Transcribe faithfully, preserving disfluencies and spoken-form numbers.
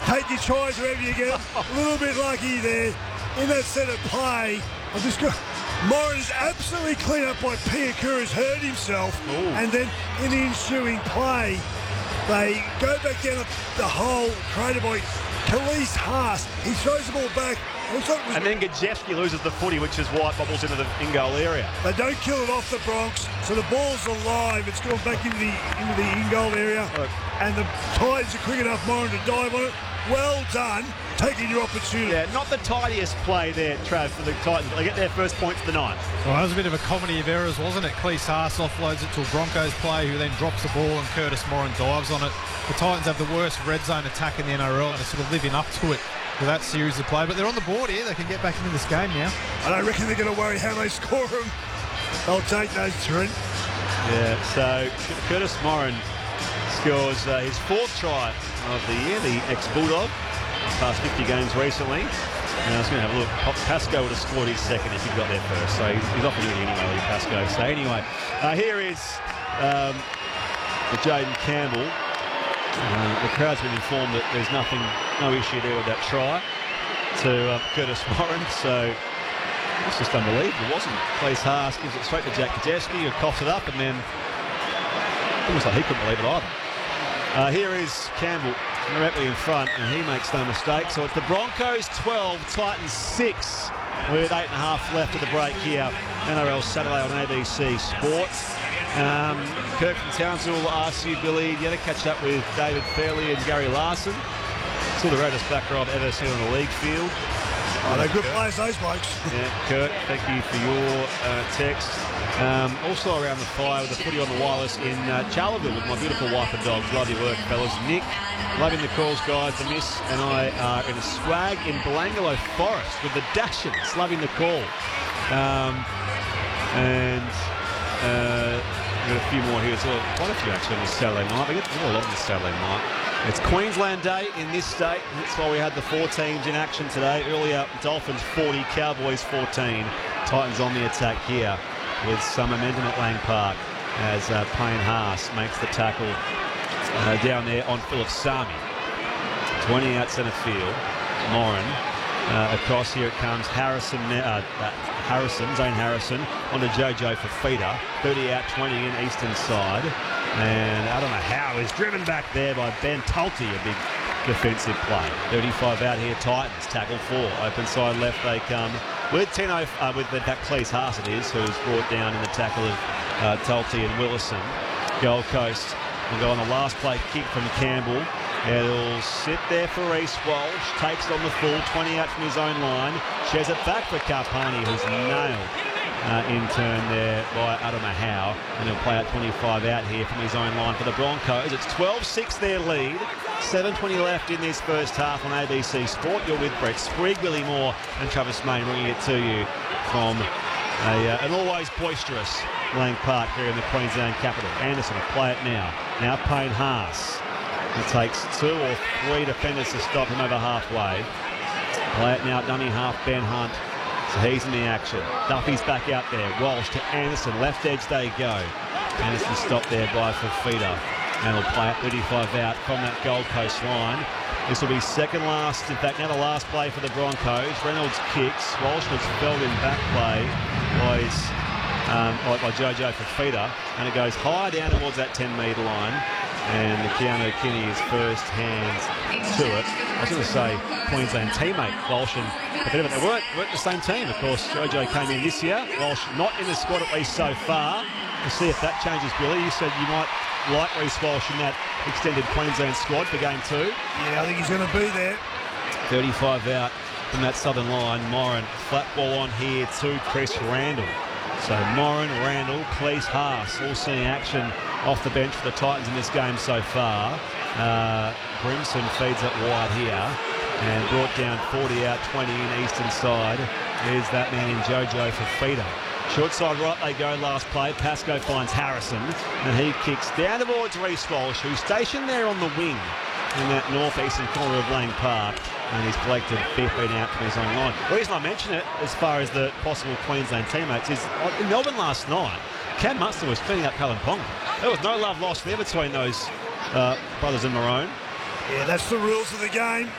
take your tries wherever you get. A little bit lucky there in that set of play. I'm just going. Moran is absolutely clean up by Piakura, has hurt himself. Ooh. And then in the ensuing play, they go back down the hole created by Khalees Haas. He throws the ball back. And then Gajewski loses the footy, which is White bobbles into the in-goal area. They don't kill it off the Bronx, so the ball's alive. It's gone back into the into the in-goal area. Look. And the Titans are quick enough, Moran, to dive on it. Well done, taking your opportunity. Yeah, not the tidiest play there, Trav, for the Titans. They get their first points of the night. Well, that was a bit of a comedy of errors, wasn't it? Khalees Haas offloads it to a Broncos play who then drops the ball and Curtis Moran dives on it. The Titans have the worst red zone attack in the N R L and are sort of living up to it with that series of play. But they're on the board here. They can get back into this game now. I don't reckon they're going to worry how they score them. They'll take those three. Yeah, so Curtis Moran scores uh, his fourth try of the year, the ex-Bulldog, past fifty games recently. And I was going to have a look. Pascoe would have scored his second if he got there first, so he's, he's off to do it anyway, Pascoe. So anyway, uh, here is um, the Jaden Campbell. Uh, the crowd's been informed that there's nothing, no issue there with that try to uh, Curtis Moran. So it's just unbelievable, wasn't it? Khalees Haas gives it straight to Jack Gajewski, who coughs it up, and then almost like he couldn't believe it either. Uh, here is Campbell directly in front, and he makes no mistake. So it's the Broncos twelve, Titans six, with eight and a half left of the break here. N R L Saturday on A B C Sports. Um, Kirk from Townsville will ask you, Billy, you had to catch up with David Fairley and Gary Larson. Still the reddest back row I've ever seen on a league field. Oh, they're good players, those blokes. Yeah, Kurt, thank you for your uh, text. Um, also around the fire with the footy on the wireless in uh, Charleville with my beautiful wife and dogs. Love your work, fellas. Nick, loving the calls, guys. The Miss and I are in a swag in Belangolo Forest with the Dashins. Loving the call. Um, and uh, we've got a few more here. So quite a few actually on this Saturday night. We get a lot on this Saturday night. It's Queensland Day in this state. That's why we had the four teams in action today. Earlier, Dolphins forty, Cowboys fourteen. Titans on the attack here with some momentum at Lang Park as uh, Payne Haas makes the tackle uh, down there on Philip Sami. twenty out centre field. Moran uh, across here it comes. Harrison, uh, uh, Harrison, Zane Harrison onto Jojo Fifita. thirty out, twenty in eastern side. And I don't know how he's driven back there by Ben Tulty, a big defensive play. thirty-five out here, Titans, tackle four. Open side left they come with Tino, uh, with the Khalees Haas it is, who's brought down in the tackle of uh, Tulty and Willison. Gold Coast will go on the last play, kick from Campbell. It'll sit there for Reece Walsh, takes it on the full, twenty out from his own line. Shares it back for Karpani, who's nailed Uh, in turn there by Adama Howe, and he'll play out twenty-five out here from his own line for the Broncos. It's twelve six their lead, seven twenty left in this first half on A B C Sport. You're with Brett Sprigg, Billy Moore and Travis Main bringing it to you from a, uh, an always boisterous Lang Park here in the Queensland capital. Anderson will play it now. Now Payne Haas. It takes two or three defenders to stop him over halfway. Play it now, dummy half, Ben Hunt. So he's in the action. Duffy's back out there. Walsh to Anderson. Left edge they go. Anderson stopped there by Fifita. And he'll play it thirty-five out from that Gold Coast line. This will be second last. In fact, now the last play for the Broncos. Reynolds kicks. Walsh was felled in back play by, his, um, by, by Jojo Fifita. And it goes high down towards that ten metre line. And Keanu Kinney is first hands to it. I was going to say Queensland teammate Walsh and Fifita, but they weren't, weren't the same team. Of course, Jojo came in this year. Walsh not in the squad at least so far. We'll see if that changes, Billy. You said you might like Reece Walsh in that extended Queensland squad for game two. Yeah, I think he's going to be there. thirty-five out from that southern line. Moran, flat ball on here to Chris Randall. So Moran, Randall, Khalees Haas all seeing action off the bench for the Titans in this game so far. Uh, Brimson feeds it wide here and brought down forty out, twenty in eastern side. There's that man in Jojo Fifita. Short side right they go, last play. Pascoe finds Harrison and he kicks down towards Reece Walsh, who's stationed there on the wing in that northeastern corner of Lang Park, and he's collected fifteen out from his own line. The reason I mention it as far as the possible Queensland teammates is in Melbourne last night, Cam Munster was cleaning up Callum Ponga. There was no love lost there between those uh, brothers in maroon. Yeah, that's the rules of the game.